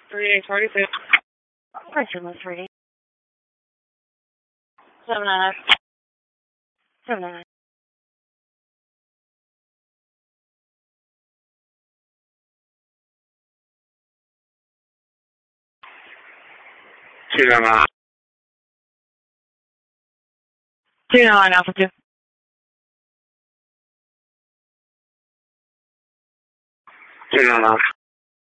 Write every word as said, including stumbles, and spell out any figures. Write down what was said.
three eight forty-six. Question was three. Seven nine. Seven nine. Two nine nine. Two nine nine Alpha two. Two nine nine.